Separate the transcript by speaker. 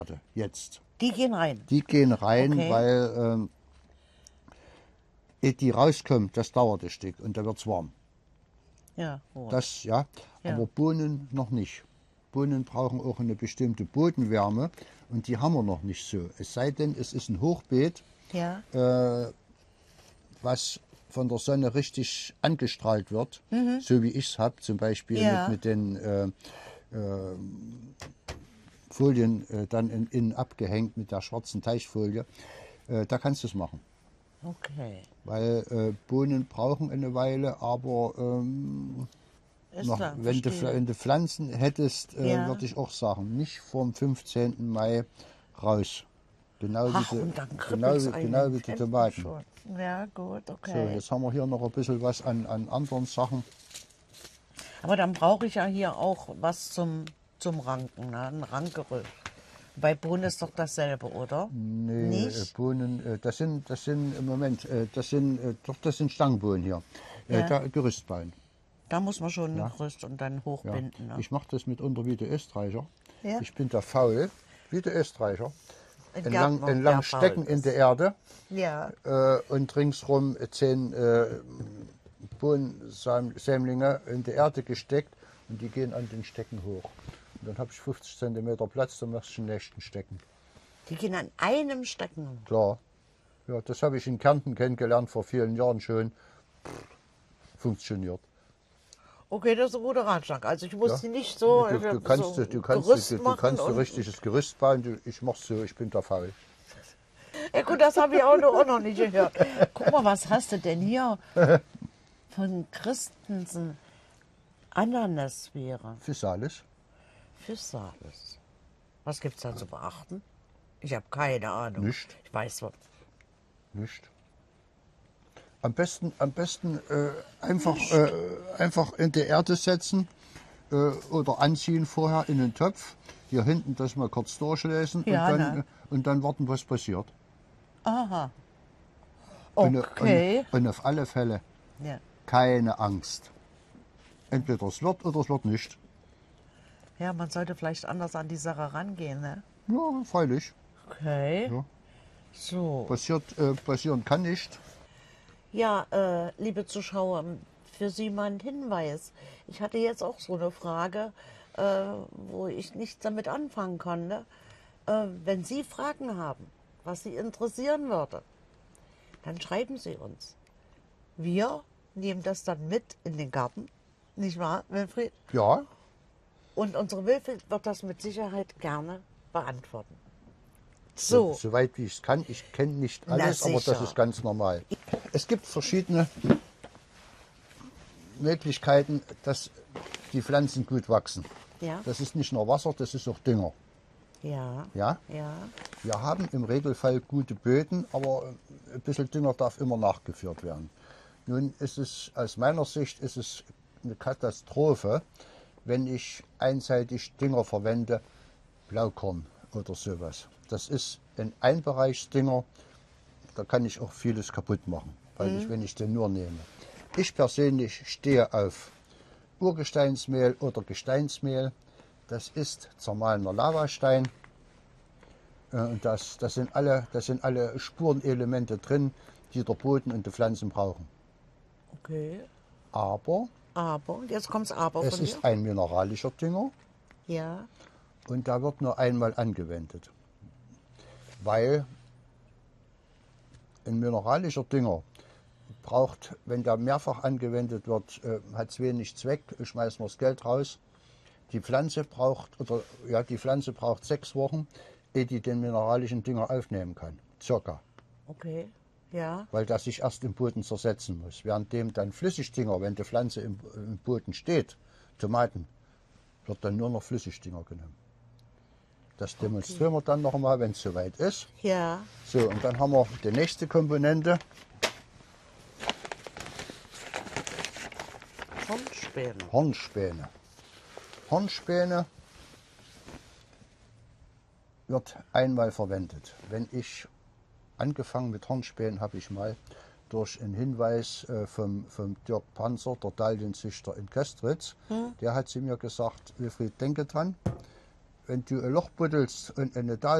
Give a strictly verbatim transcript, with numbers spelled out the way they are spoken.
Speaker 1: Jetzt.
Speaker 2: Die gehen rein?
Speaker 1: Die gehen rein,
Speaker 2: Okay.
Speaker 1: weil ähm, ehe die rauskommt, das dauert ein Stück und da wird es warm.
Speaker 2: Ja, gut.
Speaker 1: Das, ja,
Speaker 2: Ja.
Speaker 1: aber Bohnen noch nicht. Bohnen brauchen auch eine bestimmte Bodenwärme und die haben wir noch nicht so. Es sei denn, es ist ein Hochbeet,
Speaker 2: Ja,
Speaker 1: äh, was von der Sonne richtig angestrahlt wird, so wie ich es habe, zum Beispiel
Speaker 2: Ja.
Speaker 1: mit, mit den äh, äh, Folien äh, dann in, innen abgehängt mit der schwarzen Teichfolie. Äh, da kannst du es machen.
Speaker 2: okay.
Speaker 1: Weil äh, Bohnen brauchen eine Weile, aber ähm,
Speaker 2: Ist
Speaker 1: noch,
Speaker 2: klar,
Speaker 1: wenn, du,
Speaker 2: verstehe.
Speaker 1: wenn du Pflanzen hättest, äh,
Speaker 2: Ja.
Speaker 1: würde ich auch sagen, nicht vor fünfzehnten Mai raus. Genau
Speaker 2: Ach,
Speaker 1: wie die,
Speaker 2: und dann
Speaker 1: genau,
Speaker 2: kribbelt's
Speaker 1: wie-
Speaker 2: einen
Speaker 1: genau wie die
Speaker 2: Händen
Speaker 1: Tomaten.
Speaker 2: schon. Ja, gut,
Speaker 1: So,
Speaker 2: okay.
Speaker 1: jetzt haben wir hier noch ein bisschen was an, an anderen Sachen.
Speaker 2: Aber dann brauche ich ja hier auch was zum, zum Ranken, ne? Ein Rankgerüst. Bei Bohnen ist doch dasselbe, oder?
Speaker 1: Nee, äh,
Speaker 2: Nicht?
Speaker 1: Bohnen, äh, das sind, das sind im Moment, äh, das sind, äh, doch, das sind Stangenbohnen hier. Äh,
Speaker 2: Ja.
Speaker 1: da, Gerüstbein.
Speaker 2: Da muss man schon ein
Speaker 1: Ja.
Speaker 2: Gerüst und dann
Speaker 1: Ja.
Speaker 2: hochbinden. Ne?
Speaker 1: Ich mache das mitunter wie der Österreicher.
Speaker 2: Ja.
Speaker 1: Ich bin da faul, wie der Österreicher.
Speaker 2: Ein
Speaker 1: Entlang,
Speaker 2: Gärtner,
Speaker 1: entlang
Speaker 2: der faul
Speaker 1: stecken in
Speaker 2: ist.
Speaker 1: der Erde
Speaker 2: Ja,
Speaker 1: äh, und ringsrum zehn äh, Bohnensämlinge in die Erde gesteckt und die gehen an den Stecken hoch. Und dann habe ich fünfzig Zentimeter Platz, dann machst du den nächsten Stecken.
Speaker 2: die gehen an einem Stecken.
Speaker 1: Klar. Ja, das habe ich in Kärnten kennengelernt vor vielen Jahren schon. Pff, funktioniert.
Speaker 2: Okay, das ist ein guter Ratschlag. Also ich muss
Speaker 1: Ja.
Speaker 2: die nicht so,
Speaker 1: Du, du
Speaker 2: äh,
Speaker 1: kannst,
Speaker 2: so
Speaker 1: du kannst,
Speaker 2: Gerüst
Speaker 1: du, du
Speaker 2: machen.
Speaker 1: kannst ein
Speaker 2: Und,
Speaker 1: richtiges Gerüst bauen. Du, ich mach's so, ich bin da faul.
Speaker 2: ja gut, das habe ich auch noch, auch noch nicht gehört. Guck mal, was hast du denn hier von Christensen? Ananasbeere,
Speaker 1: Physalis.
Speaker 2: Physalis. Was gibt es da zu beachten? Ich habe keine Ahnung.
Speaker 1: Nicht.
Speaker 2: Ich weiß was.
Speaker 1: Nicht. Am besten, am besten äh, einfach, äh, einfach in die Erde setzen äh, oder anziehen vorher in den Topf. Hier hinten das mal kurz durchlesen
Speaker 2: Ja,
Speaker 1: und, dann,
Speaker 2: ne?
Speaker 1: und dann warten, was passiert.
Speaker 2: Aha.
Speaker 1: Und,
Speaker 2: Okay.
Speaker 1: und, und auf alle Fälle
Speaker 2: Ja.
Speaker 1: keine Angst. Entweder es wird oder es wird nicht.
Speaker 2: ja, man sollte vielleicht anders an die Sache rangehen, ne?
Speaker 1: Ja, freilich.
Speaker 2: Okay.
Speaker 1: Ja.
Speaker 2: So.
Speaker 1: Passiert, äh, passieren kann nicht.
Speaker 2: Ja, äh, liebe Zuschauer, für Sie mal ein Hinweis. Ich hatte jetzt auch so eine Frage, äh, wo ich nichts damit anfangen konnte. Äh, wenn Sie Fragen haben, was Sie interessieren würde, dann schreiben Sie uns. Wir nehmen das dann mit in den Garten, nicht wahr, Wilfried?
Speaker 1: Ja,
Speaker 2: Und unsere Wilfried wird das mit Sicherheit gerne beantworten.
Speaker 1: so.
Speaker 2: So,
Speaker 1: soweit wie ich es kann. Ich kenne nicht
Speaker 2: Na,
Speaker 1: alles, aber das
Speaker 2: sicher.
Speaker 1: ist ganz normal. Es gibt verschiedene Möglichkeiten, dass die Pflanzen gut wachsen.
Speaker 2: ja,
Speaker 1: Das ist nicht nur Wasser, das ist auch Dünger.
Speaker 2: ja,
Speaker 1: Ja?
Speaker 2: ja,
Speaker 1: Wir haben im Regelfall gute Böden, aber ein bisschen Dünger darf immer nachgeführt werden. Nun ist es aus meiner Sicht ist es eine Katastrophe, wenn ich einseitig Dünger verwende, Blaukorn oder sowas. Das ist ein Einbereichsdünger, da kann ich auch vieles kaputt machen, weil ich, wenn ich den nur nehme. Ich persönlich stehe auf Urgesteinsmehl oder Gesteinsmehl. Das ist zermahlener Lavastein. Äh, Und das, das, sind alle, das sind alle Spurenelemente drin, die der Boden und die Pflanzen brauchen.
Speaker 2: okay.
Speaker 1: Aber
Speaker 2: Aber, und jetzt kommt's Aber
Speaker 1: es
Speaker 2: von
Speaker 1: ist
Speaker 2: dir.
Speaker 1: ein mineralischer Dünger
Speaker 2: Ja,
Speaker 1: und da wird nur einmal angewendet. Weil ein mineralischer Dünger braucht, wenn der mehrfach angewendet wird, äh, hat es wenig Zweck, schmeißen wir das Geld raus. Die Pflanze braucht, oder ja, die Pflanze braucht sechs Wochen, ehe die den mineralischen Dünger aufnehmen kann. Circa.
Speaker 2: okay. Ja,
Speaker 1: Weil das sich erst im Boden zersetzen muss. Währenddem dann Flüssigdünger, wenn die Pflanze im, im Boden steht, Tomaten, wird dann nur noch Flüssigdünger genommen. Das demonstrieren wir dann noch mal, wenn es soweit ist.
Speaker 2: ja,
Speaker 1: So, und dann haben wir die nächste Komponente.
Speaker 2: Hornspäne.
Speaker 1: Hornspäne. Hornspäne wird einmal verwendet. Wenn ich angefangen mit Hornspänen habe ich mal durch einen Hinweis äh, vom, vom Dirk Panzer, der Dahllienzüchter in Köstritz, der hat zu mir gesagt, Wilfried, denke dran, wenn du ein Loch buddelst und eine